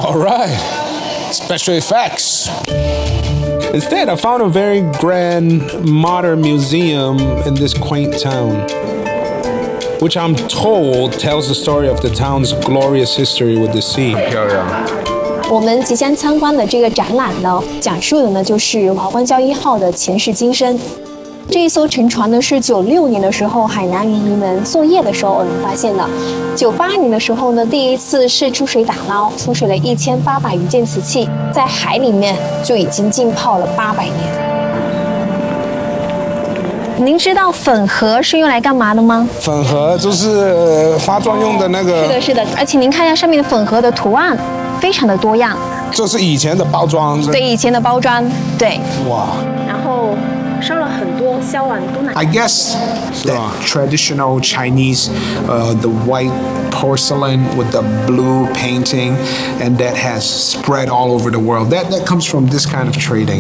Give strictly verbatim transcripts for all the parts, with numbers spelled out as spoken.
All right, special effects. Instead, I found a very grand modern museum in this quaint town, which I'm told tells the story of the town's glorious history with the sea. 漂亮。 我们即将参观的这个展览呢，讲述的呢就是华关礁一号的前世今生。这一艘沉船呢是九六年的时候海南渔民们作业的时候偶然发现的。九八年的时候呢，第一次是出水打捞，出水了一千八百余件瓷器，在海里面就已经浸泡了八百年。您知道粉盒是用来干嘛的吗？ 粉盒就是化妆用的那个。 是的，是的，而且您看一下上面的粉盒的图案，非常的多样。 这是以前的包装。 对，以前的包装，对。 哇。 然后烧了很多，烧完都拿。 I guess that traditional Chinese, uh, the white porcelain with the blue painting, and that has spread all over the world. That that comes from this kind of trading.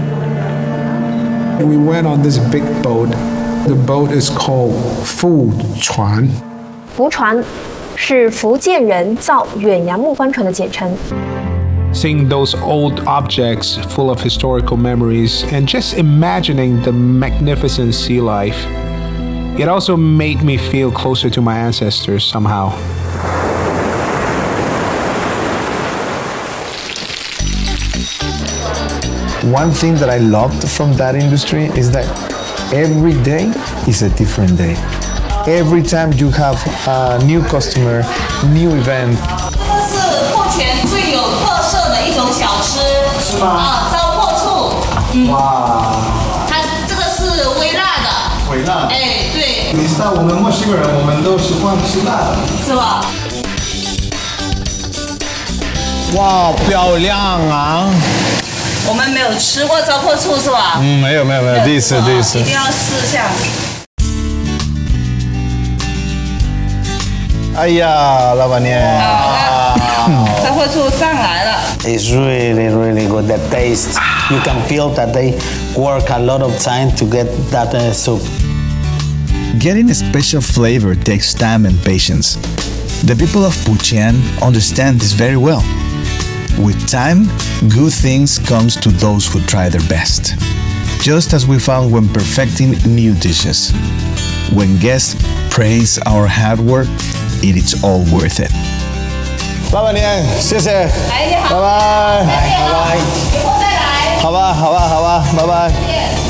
We went on this big boat. The boat is called Fu Chuan. 福船是福建人造远洋木帆船的简称。 Seeing those old objects full of historical memories and just imagining the magnificent sea life, it also made me feel closer to my ancestors somehow. One thing that I loved from that industry is that every day is a different day. Every time you have a new customer, new event. 这是目前最有特色的一种小吃，是吗？啊，糟粕醋。嗯。哇。它这个是微辣的。 微辣。 哎，对。 你知道我们墨西哥人，我们都习惯吃辣的， 是吧？ 哇，漂亮啊！ 我们没有吃过糟粕醋是吧？ 嗯，没有没有没有，第一次第一次。 一定要试一下。 哎呀，老板娘。 糟粕醋上来了。 It's really, really good. The taste, you can feel that they work a lot of time to get that uh, soup. Getting a special flavor takes time and patience. The people of Puchian understand this very well. With time, good things comes to those who try their best. Just as we found when perfecting new dishes. When guests praise our hard work, it is all worth it. 老板娘，谢谢，拜拜，拜拜， 以后再来。 好吧，好吧，好吧，拜拜。